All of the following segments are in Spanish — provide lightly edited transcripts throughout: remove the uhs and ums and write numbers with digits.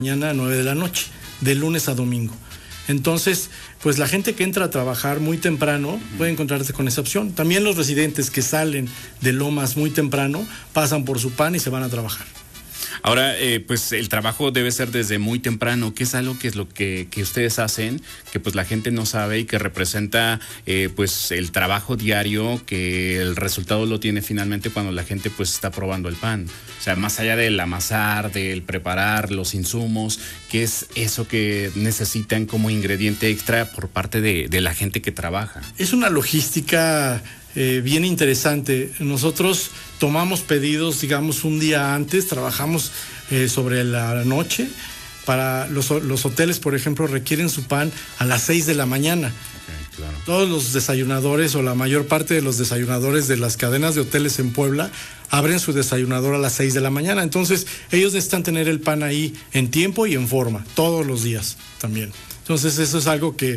mañana a 9 de la noche, de lunes a domingo. Entonces, pues la gente que entra a trabajar muy temprano puede encontrarse con esa opción. También los residentes que salen de Lomas muy temprano pasan por su pan y se van a trabajar. Ahora, pues el trabajo debe ser desde muy temprano, que es algo que es lo que ustedes hacen, que pues la gente no sabe y que representa pues el trabajo diario, que el resultado lo tiene finalmente cuando la gente pues está probando el pan. O sea, más allá del amasar, del preparar los insumos, ¿qué es eso que necesitan como ingrediente extra por parte de la gente que trabaja? Es una logística bien interesante. Nosotros tomamos pedidos, digamos, un día antes, trabajamos sobre la noche. Para los hoteles, por ejemplo, requieren su pan a las 6 de la mañana. Okay, claro. Todos los desayunadores o la mayor parte de los desayunadores de las cadenas de hoteles en Puebla abren su desayunador a las 6 de la mañana. Entonces, ellos necesitan tener el pan ahí en tiempo y en forma, todos los días también. Entonces, eso es algo que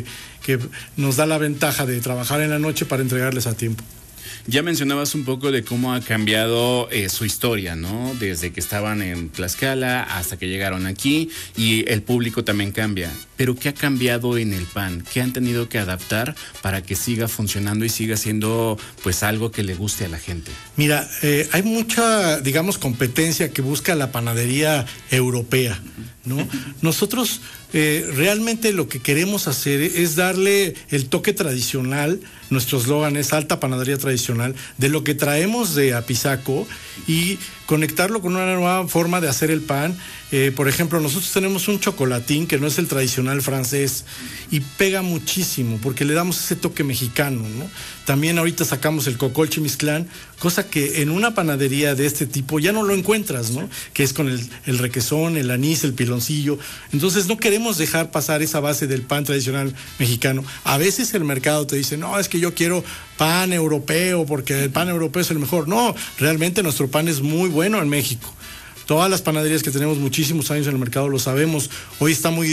nos da la ventaja de trabajar en la noche para entregarles a tiempo. Ya mencionabas un poco de cómo ha cambiado su historia, ¿no? Desde que estaban en Tlaxcala hasta que llegaron aquí, y el público también cambia. Pero ¿qué ha cambiado en el pan? ¿Qué han tenido que adaptar para que siga funcionando y siga siendo pues algo que le guste a la gente? Mira, hay mucha, digamos, competencia que busca la panadería europea, ¿no? Nosotros realmente lo que queremos hacer es darle el toque tradicional. Nuestro eslogan es alta panadería tradicional, de lo que traemos de Apizaco, y conectarlo con una nueva forma de hacer el pan. Por ejemplo, nosotros tenemos un chocolatín que no es el tradicional francés y pega muchísimo porque le damos ese toque mexicano, ¿no? También ahorita sacamos el cocol chimizclán, cosa que en una panadería de este tipo ya no lo encuentras, ¿no? Que es con el requesón, el anís, el piloncillo. Entonces no queremos dejar pasar esa base del pan tradicional mexicano. A veces el mercado te dice, no, es que yo quiero pan europeo porque el pan europeo es el mejor. No, realmente nuestro pan es muy bueno en México. Todas las panaderías que tenemos muchísimos años en el mercado lo sabemos. Hoy está muy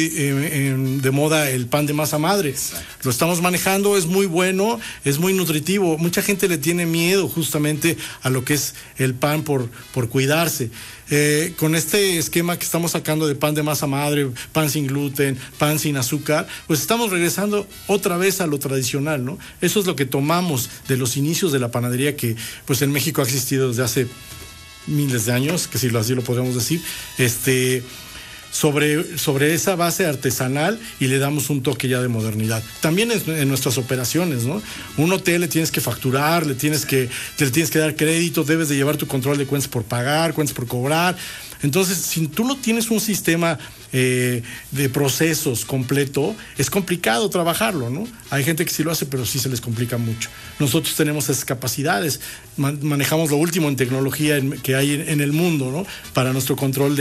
de moda el pan de masa madre. Exacto. Lo estamos manejando, es muy bueno, es muy nutritivo. Mucha gente le tiene miedo justamente a lo que es el pan por cuidarse. Con este esquema que estamos sacando de pan de masa madre, pan sin gluten, pan sin azúcar, pues estamos regresando otra vez a lo tradicional, ¿no? Eso es lo que tomamos de los inicios de la panadería que pues en México ha existido desde hace miles de años, que si así lo podemos decir, sobre esa base artesanal, y le damos un toque ya de modernidad. También en nuestras operaciones, ¿no? Un hotel le tienes que facturar, le tienes que dar crédito, debes de llevar tu control de cuentas por pagar, cuentas por cobrar. Entonces, si tú no tienes un sistema de procesos completo, es complicado trabajarlo, ¿no? Hay gente que sí lo hace, pero sí se les complica mucho. Nosotros tenemos esas capacidades, manejamos lo último en tecnología que hay en el mundo, ¿no? Para nuestro control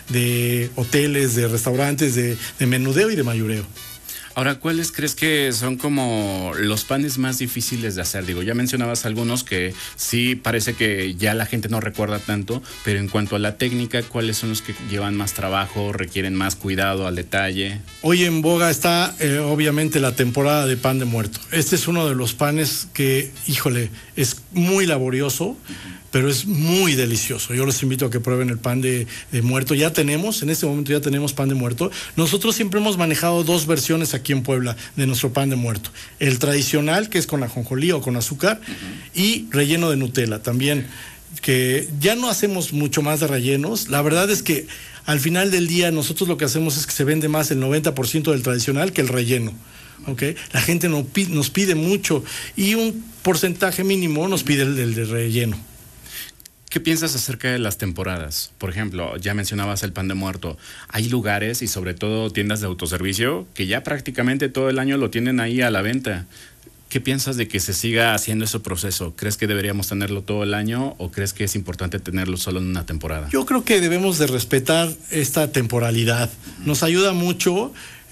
de hoteles, de restaurantes, de menudeo y de mayoreo. Ahora, ¿cuáles crees que son como los panes más difíciles de hacer? Digo, ya mencionabas algunos que sí parece que ya la gente no recuerda tanto, pero en cuanto a la técnica, ¿cuáles son los que llevan más trabajo, requieren más cuidado al detalle? Hoy en boga está obviamente la temporada de pan de muerto. Este es uno de los panes que, híjole, es muy laborioso, pero es muy delicioso. Yo los invito a que prueben el pan de muerto. En este momento ya tenemos pan de muerto. Nosotros siempre hemos manejado dos versiones aquí en Puebla de nuestro pan de muerto. El tradicional, que es con ajonjolí o con azúcar, y relleno de Nutella también, que ya no hacemos mucho más de rellenos. La verdad es que al final del día nosotros lo que hacemos es que se vende más el 90% del tradicional que el relleno. ¿Okay? La gente nos pide mucho y un porcentaje mínimo nos pide el de relleno. ¿Qué piensas acerca de las temporadas? Por ejemplo, ya mencionabas el pan de muerto. Hay lugares y sobre todo tiendas de autoservicio que ya prácticamente todo el año lo tienen ahí a la venta. ¿Qué piensas de que se siga haciendo ese proceso? ¿Crees que deberíamos tenerlo todo el año o crees que es importante tenerlo solo en una temporada? Yo creo que debemos de respetar esta temporalidad. Nos ayuda mucho.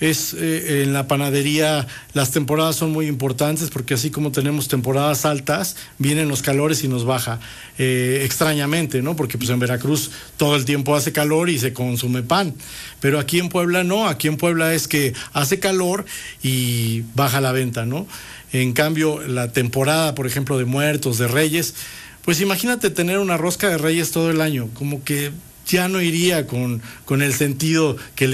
En la panadería las temporadas son muy importantes porque así como tenemos temporadas altas, vienen los calores y nos baja extrañamente, ¿no? Porque pues en Veracruz todo el tiempo hace calor y se consume pan, pero aquí en Puebla no, aquí en Puebla es que hace calor y baja la venta, ¿no? En cambio, la temporada, por ejemplo, de Muertos, de Reyes, pues imagínate tener una rosca de Reyes todo el año, como que ya no iría con el sentido que